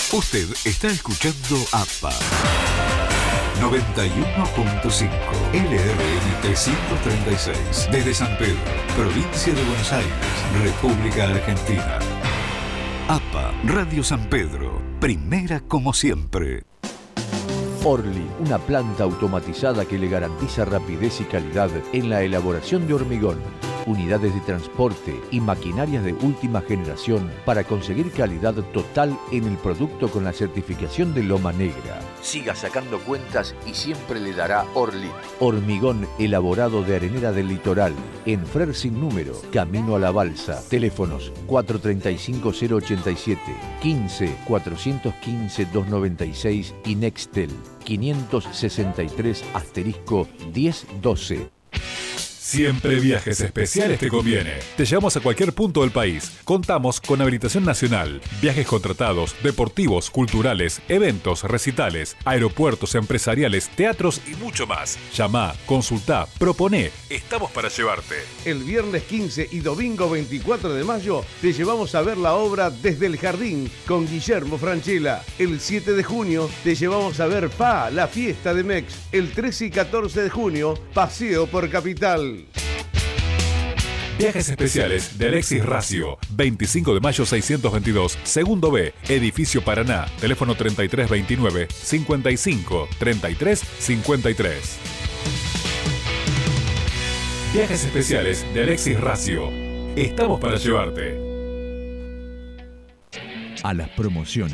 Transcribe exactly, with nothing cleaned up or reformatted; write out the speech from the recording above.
Usted está escuchando A P A noventa y uno punto cinco L R M trescientos treinta y seis desde San Pedro, provincia de Buenos Aires, República Argentina. A P A Radio San Pedro, primera como siempre. Orly, una planta automatizada que le garantiza rapidez y calidad en la elaboración de hormigón. Unidades de transporte y maquinarias de última generación para conseguir calidad total en el producto con la certificación de Loma Negra. Siga sacando cuentas y siempre le dará Orly. Hormigón elaborado de arenera del litoral, en Frer sin número, camino a la balsa. Teléfonos cuatro tres cinco cero ocho siete, quince, cuatrocientos quince, doscientos noventa y seis y Nextel quinientos sesenta y tres asterisco diez doce. Siempre Viajes Especiales te conviene. Te llevamos a cualquier punto del país. Contamos con habilitación nacional, viajes contratados, deportivos, culturales, eventos, recitales, aeropuertos empresariales, teatros y mucho más. Llama, consultá, proponé. Estamos para llevarte. El viernes quince y domingo veinticuatro de mayo te llevamos a ver la obra Desde el Jardín con Guillermo Francella. El siete de junio te llevamos a ver P A, la fiesta de Mex. El trece y catorce de junio, paseo por Capital. Viajes Especiales de Alexis Racio, veinticinco de mayo seiscientos veintidós, segundo B, Edificio Paraná, teléfono treinta y tres veintinueve, cincuenta y cinco, treinta y tres, cincuenta y tres. Viajes Especiales de Alexis Racio. Estamos para llevarte. A las promociones